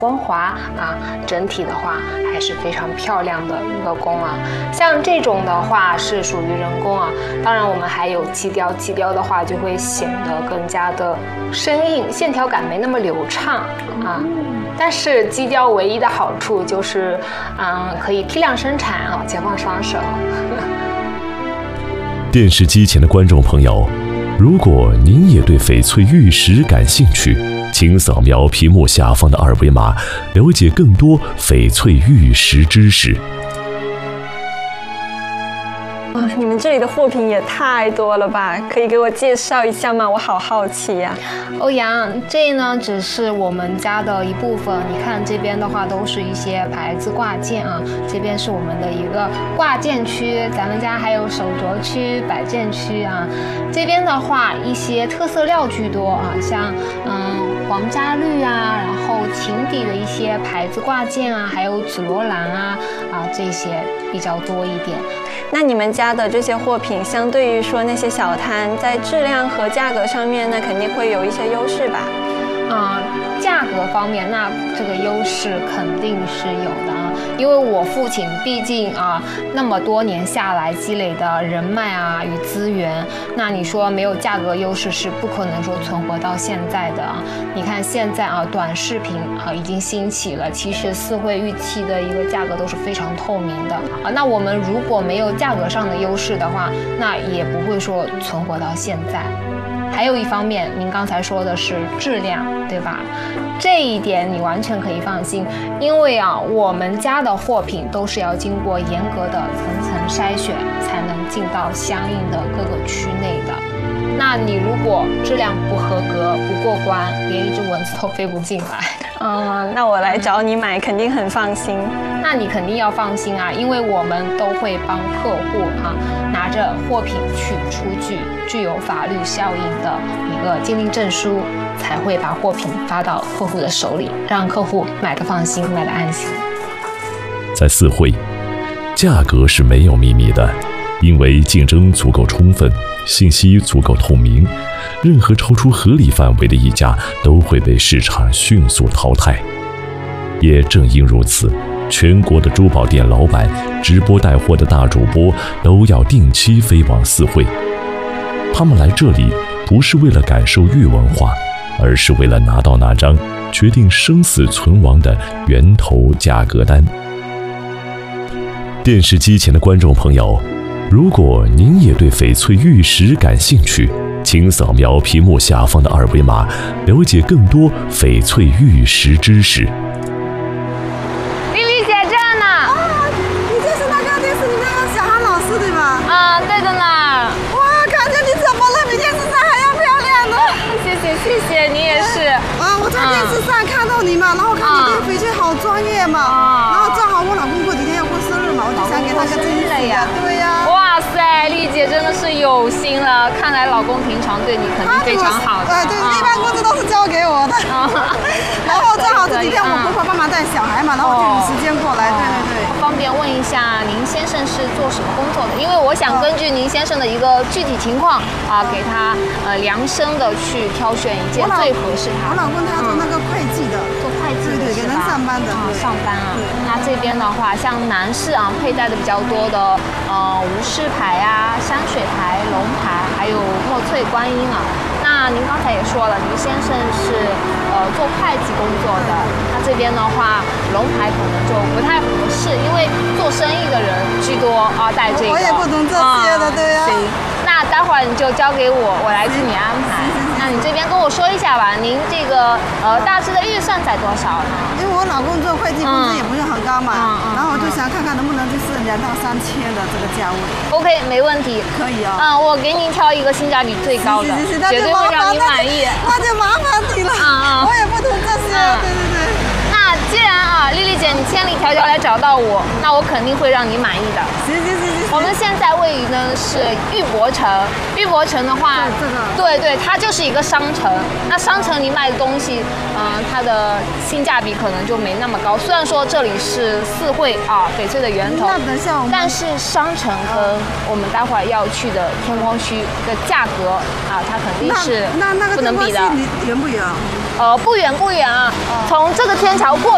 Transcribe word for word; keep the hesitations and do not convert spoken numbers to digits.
光滑啊，整体的话还是非常漂亮的一个工啊。像这种的话是属于人工啊，当然我们还有漆雕，漆雕的话就会显得更加的生硬，线条感没那么流畅啊。但是机雕唯一的好处就是，嗯，可以批量生产啊，解放双手。 电视机前的观众朋友，如果您也对翡翠玉石感兴趣，请扫描屏幕下方的二维码，了解更多翡翠玉石知识。 哇，你们这里的货品也太多了吧？可以给我介绍一下吗？我好好奇呀、 啊。欧阳，这呢只是我们家的一部分。你看这边的话，都是一些牌子挂件啊。这边是我们的一个挂件区，咱们家还有手镯区、摆件区啊。这边的话，一些特色料居多啊，像嗯皇家绿啊，然后琴底的一些牌子挂件啊，还有紫罗兰啊啊这些比较多一点。 那你们家的这些货品，相对于说那些小摊，在质量和价格上面，那肯定会有一些优势吧？ 啊、呃，价格方面，那这个优势肯定是有的啊，因为我父亲毕竟啊那么多年下来积累的人脉啊与资源，那你说没有价格优势是不可能说存活到现在的啊。你看现在啊，短视频啊已经兴起了，其实四会玉器的一个价格都是非常透明的啊。那我们如果没有价格上的优势的话，那也不会说存活到现在。还有一方面，您刚才说的是质量，对吧？这一点你完全可以放心，因为啊，我们家的货品都是要经过严格的层层筛选，才能进到相应的各个区内的。那你如果质量不合格、不过关，连一只蚊子都飞不进来。 嗯，那我来找你买，肯定很放心。 那你肯定要放心啊，因为我们都会帮客户啊拿着货品去出具具有法律效应的一个鉴定证书，才会把货品发到客户的手里，让客户买得放心，买得安心。 在四会，价格是没有秘密的，因为竞争足够充分，信息足够透明，任何超出合理范围的溢价都会被市场迅速淘汰。也正因如此，全国的珠宝店老板、直播带货的大主播都要定期飞往四会。他们来这里不是为了感受玉文化，而是为了拿到那张决定生死存亡的源头价格单。电视机前的观众朋友，如果您也对翡翠玉石感兴趣，请扫描屏幕下方的二维码，了解更多翡翠玉石知识。 丽丽姐这儿呢。 啊，你就是那个电视里面的小韩老师对吧？ 啊，对的呢。 哇，感觉你怎么了？比电视上还要漂亮呢。 谢谢谢谢，你也是。 啊，我在电视上看到你嘛，然后看你对翡翠好专业嘛，然后正好我老公过几天要过生日嘛，我就想给他个惊喜呀。对呀。 哇塞，丽姐真的是有心了，看来老公平常对你肯定非常好的。 对对，一般工资都是交给我的。然后正好这几天我婆婆帮忙带小孩嘛，然后我就有时间过来。对对对。 方便问一下，您先生是做什么工作的？因为我想根据您先生的一个具体情况啊，给他呃量身的去挑选一件最合适他。 我老公他做那个会计的， 做会计的， 对对，给人上班的。 上班啊。那这边的话，像男士啊佩戴的比较多的呃无饰牌啊、山水牌、龙牌，还有墨翠观音啊。那您刚才也说了，您先生是呃做会计工作的，那这边的话，龙牌可能就不太合适，因为做生意的人居多啊，戴这个。 我也不懂这些的，对呀。 行，那待会儿你就交给我，我来替你安排。那你这边跟我说一下吧，您这个呃大致的预算在多少呢？ 因为我老公做会计工资也不是很高嘛，然后我就想看看能不能就是两到三千的这个价位。 OK， 没问题， 可以啊。 嗯，我给您挑一个性价比最高的，绝对会让你满意。 那就麻烦你了，我也不懂这些，对对对。 那既然啊，丽丽姐你千里迢迢来找到我，那我肯定会让你满意的。 行行行行。 我们现在位于呢是玉博城，玉博城的话， 这个对对，它就是一个商城。那商城里卖的东西，嗯、呃，它的性价比可能就没那么高。虽然说这里是四会啊翡翠的源头，但是商城跟我们待会儿要去的天光墟的价格啊，它肯定是那那个不能比的。 远不远？ 呃，不远不远啊，从这个天桥过